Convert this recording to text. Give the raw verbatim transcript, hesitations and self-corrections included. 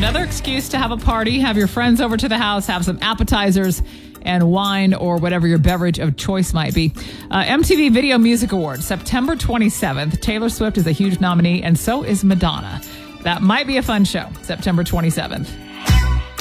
Another excuse to have a party, have your friends over to the house, have some appetizers and wine or whatever your beverage of choice might be. Uh, M T V Video Music Awards, September twenty-seventh. Taylor Swift is a huge nominee, and so is Madonna. That might be a fun show, September twenty-seventh.